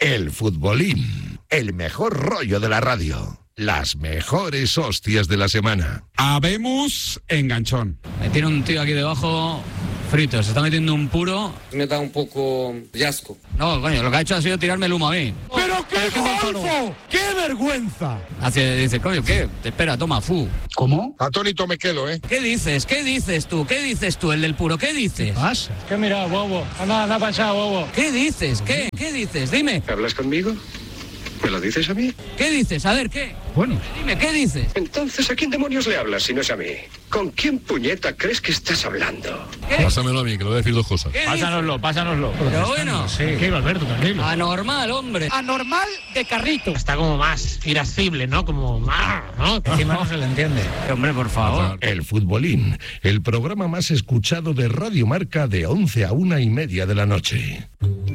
El futbolín, el mejor rollo de la radio. Las mejores hostias de la semana. Habemos enganchón. Me tiene un tío aquí debajo frito, se está metiendo un puro. Me da un poco de asco. No, coño, lo que ha hecho ha sido tirarme el humo a mí. ¡Pero qué golfo! ¡Qué vergüenza! Dice, coño, ¿qué? Te espera, toma, fu. ¿Cómo? Atónito me quedo, ¿eh? ¿Qué dices? ¿Qué dices tú? ¿Qué dices tú, el del puro? ¿Qué dices? ¿Qué pasa? ¿Qué mira, bobo? Anda para allá, bobo. ¿Qué dices? ¿Qué dices? Dime. ¿Hablas conmigo? ¿Me lo dices a mí? ¿Qué dices? A ver, ¿qué? Bueno. Dime, ¿qué dices? Entonces, ¿a quién demonios le hablas si no es a mí? ¿Con quién puñeta crees que estás hablando? ¿Qué? Pásamelo a mí, que le voy a decir dos cosas. Pásanoslo. Pero bueno. Sí. Tranquilo, Alberto, tranquilo. Anormal, hombre. Anormal de carrito. Está como más irascible, ¿no? Como más, ¿no? Encima no se le entiende. Hombre, por favor. El futbolín, el programa más escuchado de Radio Marca de 11 a 1:30 de la noche.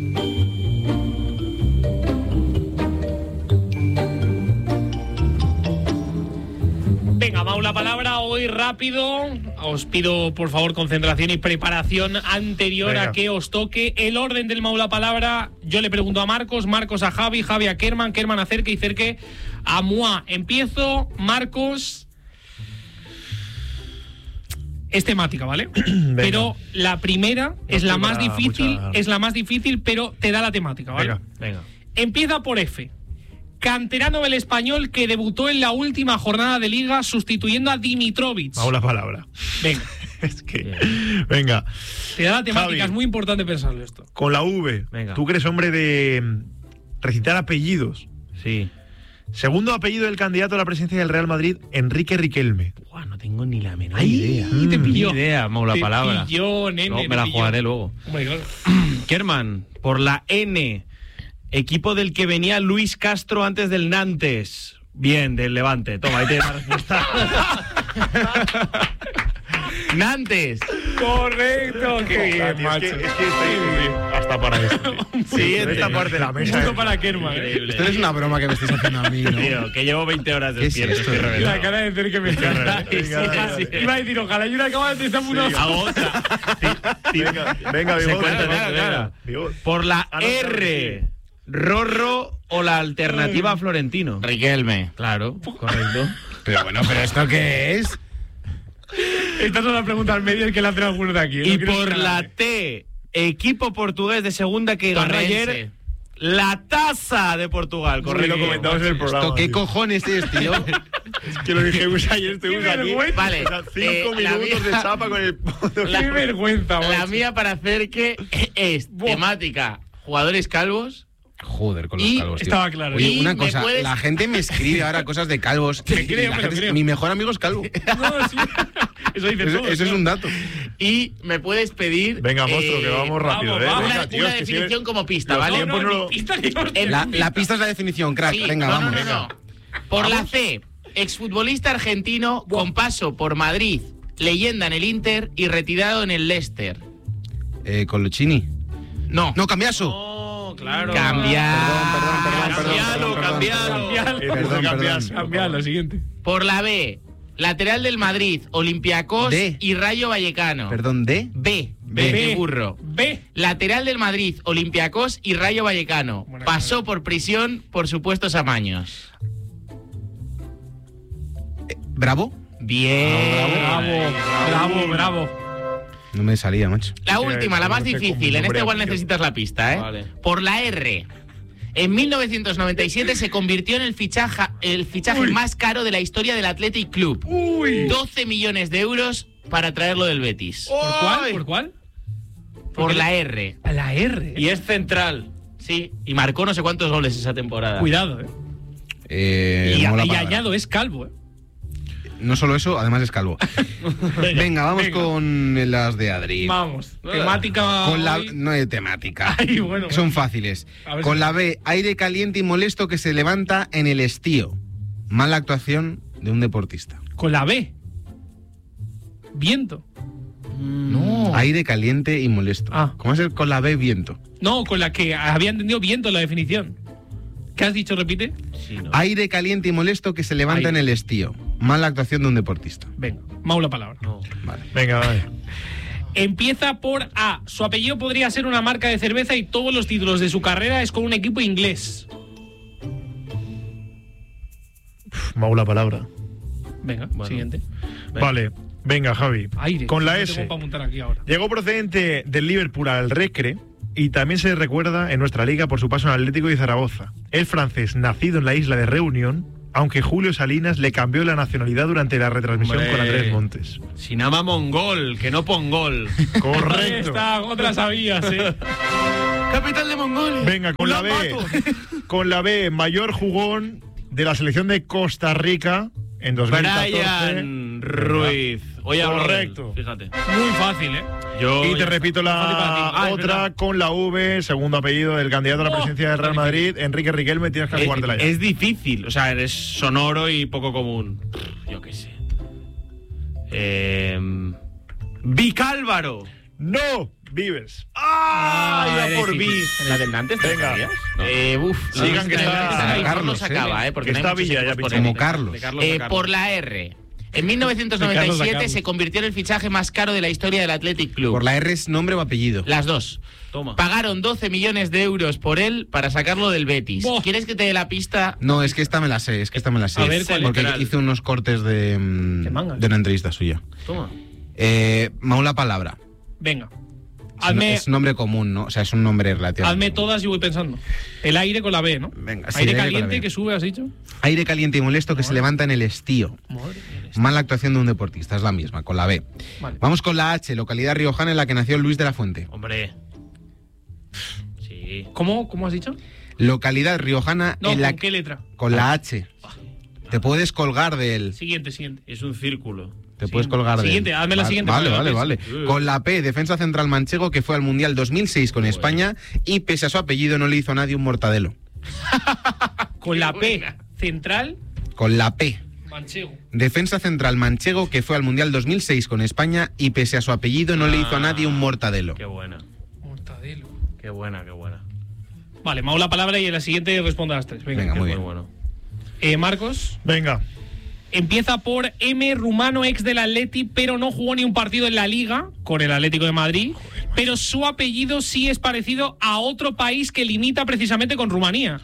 Venga, Mau, la palabra hoy rápido. Os pido, por favor, concentración y preparación anterior a que os toque. El orden del Mau la palabra, yo le pregunto a Marcos, Marcos a Javi, Javi a Kerman, Kerman a Cerque y Cerque a Mua. Empiezo, Marcos. Es temática, ¿vale? Pero la primera es la más difícil, pero te da la temática, ¿vale? Venga. Empieza por F. Canterano del Español que debutó en la última jornada de Liga sustituyendo a Dimitrovic. Vamos la palabra. Venga. Es que... Venga. Te da la temática, Javi, es muy importante pensarlo esto. Con la V. Venga. Tú que eres hombre de recitar apellidos. Sí. Segundo apellido del candidato a la presidencia del Real Madrid, Enrique Riquelme. Buah, no tengo ni la menor idea. Te pilló. Ni idea, Mau, la palabra. Te pilló, nene, No, te me la pilló. jugaré luego. Hombre, claro. Kerman, por la N. Equipo del que venía Luis Castro antes del Nantes. Bien, del Levante. Toma, ahí tienes la respuesta. Nantes. Correcto. Qué bien, macho. Es que estoy hasta para esto. Sí, en esta parte de la mesa. Justo para Kerman, Increíble. Esto no es una broma que me estáis haciendo a mí, ¿no? Tío, que llevo 20 horas ¿Qué es despierto. esto? Estoy revelado. La cara de Cerque me encanta. Iba a decir, ojalá yo una acaba de estar uno. Hago otra. Venga, Se Bigot, cuenta, venga, claro. Bigot. Por la R. Rorro o la alternativa a Florentino. Riquelme. Claro, correcto. Pero bueno, ¿pero esto qué es? Estas son las preguntas medias que le hacen algunos de aquí. Y por la T, equipo portugués de segunda que ganó Torrense. ayer la Taza de Portugal. Correcto. Lo comentamos en el programa. ¿Esto qué tío. cojones es, tío? Es que lo dijimos ayer, estuvimos Qué aquí. vergüenza. Vale. O sea, 5 la minutos de mía- chapa con el... Qué vergüenza, La macho. mía para hacer que es temática jugadores calvos. Joder, con los Y calvos, tío. estaba claro. Oye, Y una me cosa, puedes- la gente me escribe ahora cosas de calvos. Te creo, La pero gente- creo. Mi mejor amigo es calvo. No, sí. Eso dice Eso, todo. eso es un dato. Y me puedes pedir. Venga, monstruo, que vamos rápido, vamos, vamos. Venga, tío, una es que definición si- como pista, Los ¿vale? tiempos no lo- pista ni hostia. La pista es la definición, crack. Sí, Venga, no, vamos. no. Por la C, exfutbolista argentino con paso por Madrid, leyenda en el Inter y retirado en el Leicester. Colochini. No. No, Cambiaso. No, claro. Perdón. Cambialo, siguiente. Por la B, lateral del Madrid, Olympiacos D. y Rayo Vallecano. Perdón, ¿de? B. B. De burro. B. Lateral del Madrid, Olympiacos y Rayo Vallecano. Buena Pasó por prisión por supuestos amaños. ¿Bravo? Bien. Bravo. No me salía, macho. La última, la más no sé cómo difícil. En nombre esta igual apellido. necesitas la pista, ¿eh? Vale. Por la R. En 1997 se convirtió en el fichaje más caro de la historia del Athletic Club. 12 millones de euros para traerlo del Betis. ¿Por cuál? ¿Por cuál? Por la R. A la R. Y es central. Sí, y marcó no sé cuántos goles esa temporada. Cuidado, Mola y palabra. añado, es calvo, No solo eso, además es calvo. Venga, vamos con las de Adri. Vamos. Temática. Con la, hoy. no hay temática. Ay, bueno. Son fáciles. A ver Con si- la B, aire caliente y molesto que se levanta en el estío. Mala actuación de un deportista. Con la B. Viento. No. Aire caliente y molesto. Ah. ¿Cómo es el con la B, viento? No, con la que había entendido viento la definición. ¿Qué has dicho? Repite. Sí, no. Aire caliente y molesto que se levanta Aire. en el estío. Mala actuación de un deportista. Venga, Mau la palabra. No. Vale. Venga, vale. Empieza por A. Su apellido podría ser una marca de cerveza y todos los títulos de su carrera es con un equipo inglés. Maula palabra. Venga, siguiente. Vale, venga, Javi. Aire. Con la No S. tengo para apuntar aquí ahora. Llegó procedente del Liverpool al Recre y también se recuerda en nuestra liga por su paso en Atlético de Zaragoza. El francés, nacido en la isla de Reunión, aunque Julio Salinas le cambió la nacionalidad durante la retransmisión con Andrés Montes. Sinama Mongol, que no Pongol. Correcto. Esta otra sabías, Capital de Mongolia. Venga, con la B. Con la B, mayor jugón de la selección de Costa Rica en 2014. Brian Ruiz. Oye, correcto. Fíjate. Muy fácil, Y te repito la otra con la V, segundo apellido del candidato a la presidencia del Real Madrid, Enrique Riquelme. Tienes que jugártela ya. Es difícil, o sea, eres sonoro y poco común. Yo qué sé. Vicálvaro. No, Vives. ¡Ah! Ya por Vic. ¿La del Nantes? Venga. Sigan que está Carlos no se acaba, porque que está Villa ya como Carlos. Por la R. En 1997 se convirtió en el fichaje más caro de la historia del Athletic Club. ¿Por la R es nombre o apellido? Las dos. Toma. Pagaron 12 millones de euros por él para sacarlo del Betis. ¿Quieres que te dé la pista? No, es que esta me la sé, A ver, ¿cuál? porque Literal. hice unos cortes de una entrevista suya. Toma. Maula palabra. Venga. Es nombre común, ¿no? O sea, es un nombre relativo. Hazme todas y voy pensando. El aire con la B, ¿no? Venga, sí, aire el aire con la caliente B. que sube, ¿has dicho? Aire caliente y molesto que se levanta en el estío. Mala actuación de un deportista, es la misma, con la B. Vale. Vamos con la H, localidad riojana en la que nació Luis de la Fuente. Hombre. Sí. ¿Cómo has dicho? Localidad riojana No, en ¿con la qué letra? Con la H. Te puedes colgar de él. Siguiente. Es un círculo. Te puedes colgar de él. Siguiente, hazme la siguiente. Vale. Con la P, defensa central manchego que fue al Mundial 2006 con España y pese a su apellido no le hizo a nadie un mortadelo. Con la P, central Con la P. manchego. Defensa central manchego que fue al Mundial 2006 con España y pese a su apellido no le hizo a nadie un mortadelo. Qué buena. Mortadelo. Qué buena. Vale, me hago la palabra y en la siguiente respondo a las tres. Venga, muy bien. Bueno. Marcos. Venga. Empieza por M, rumano, ex del Atleti, pero no jugó ni un partido en la Liga con el Atlético de Madrid. Pero su apellido sí es parecido a otro país que limita precisamente con Rumanía.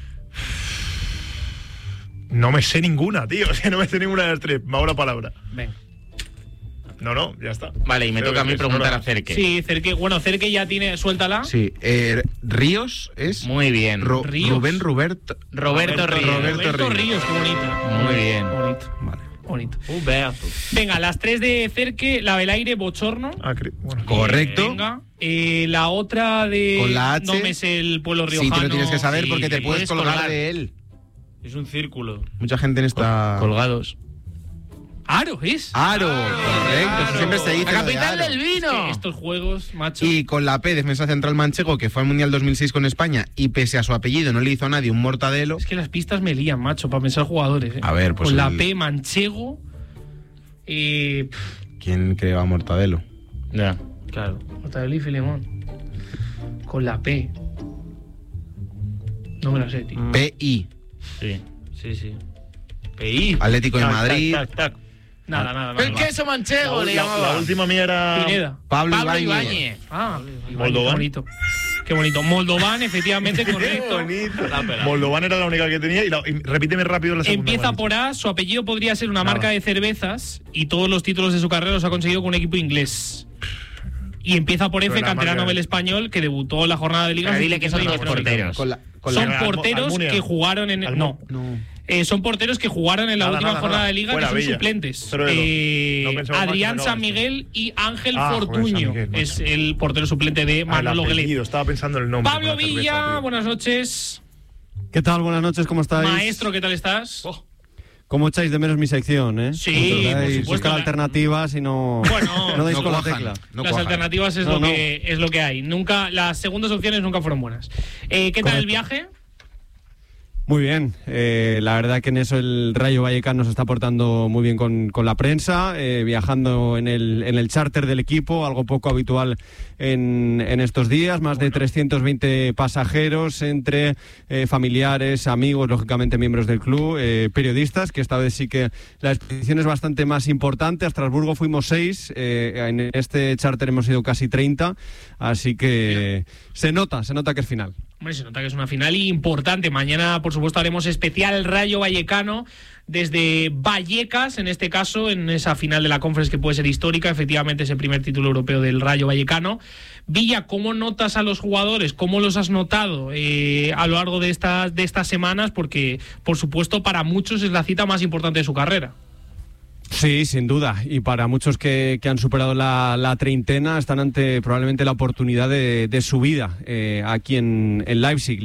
No me sé ninguna, tío. O sea, no me sé ninguna de las tres. Me hago la palabra. Venga. No, ya está. Vale, y me Creo toca a que mí es, preguntar ¿no? a Cerque. Sí, Cerque. Bueno, Cerque ya tiene. Suéltala. Sí, Ríos es. Muy bien. Ríos. Rubén Roberto. Roberto Ríos. Roberto Ríos, qué bonito. Muy bien. Bonito. Vale. Bonito. Un beazo. Venga, las tres de Cerque, la del aire, bochorno. Bueno. Correcto. Venga. La otra de. Con la H. No me sé el pueblo Sí, riojano. te lo tienes que saber porque te puedes puedes colgar colgar. de él. Es un círculo. Mucha gente en esta. Colgados. Aro, ¿es? Aro, correcto. Siempre se dice. La lo de capital Aro. del vino. Estos juegos, macho. Y con la P, defensa central manchego, que fue al Mundial 2006 con España y pese a su apellido no le hizo a nadie un mortadelo. Es que las pistas me lían, macho, para pensar jugadores. A ver, pues con la el- P, manchego. ¿Quién creaba mortadelo? Ya. Claro. Mortadelo y Filemón. Con la P. No me la sé, tío. PI. Sí. PI. Atlético de Madrid. Tac. Nada. El queso manchego le llamaba. La última mía era. Pineda. Pablo Pablo Ibáñez. Ibáñez. Ah, Moldovan. Qué bonito. Moldovan, efectivamente, correcto. Moldovan era la única que tenía. Y repíteme rápido la segunda. Empieza ¿vale? por A, su apellido podría ser una Nada. marca de cervezas y todos los títulos de su carrera los ha conseguido con un equipo inglés. Y empieza por F, Pero la canterano marca- del español, que debutó en la jornada de liga. Pero dile que son dos Electrónica. porteros. Con Son la- porteros Almunia. que jugaron en. Almu- No. Son porteros que jugaron en la Nada, última nada, jornada nada. de liga, Fuera, que son Villa. suplentes. Cero de dos. No pensamos Adrián más, que San no, Miguel y Ángel Ah, joder, Fortuño. San Miguel, macho. Es el portero suplente de El Manolo Guelet. apellido, estaba pensando en el nombre. Pablo con la cerveza, Villa, tío. buenas noches. ¿Qué tal? Buenas noches, ¿cómo estáis? Maestro, ¿qué tal estás? ¿Cómo echáis de menos mi sección, Sí, Vosotros por dais- supuesto. buscar alternativas y no, Bueno, no dais no con la cuajan. tecla. No las cuajan. alternativas es, No, lo no. Que, es lo que hay. Nunca, las segundas opciones nunca fueron buenas. ¿Qué tal el viaje? Muy bien, la verdad que en eso el Rayo Vallecano se está portando muy bien con la prensa, viajando en el charter del equipo, algo poco habitual en estos días, más de 320 pasajeros entre familiares, amigos, lógicamente miembros del club, periodistas, que esta vez sí que la expedición es bastante más importante. A Estrasburgo fuimos 6, en este charter hemos ido casi 30, así que se nota que es final. Hombre, se nota que es una final importante. Mañana, por supuesto, haremos especial Rayo Vallecano desde Vallecas, en este caso, en esa final de la Conference que puede ser histórica. Efectivamente, es el primer título europeo del Rayo Vallecano. Villa, ¿cómo notas a los jugadores? ¿Cómo los has notado a lo largo de estas semanas? Porque, por supuesto, para muchos es la cita más importante de su carrera. Sí, sin duda, y para muchos que han superado la treintena están ante probablemente la oportunidad de su vida aquí en Leipzig.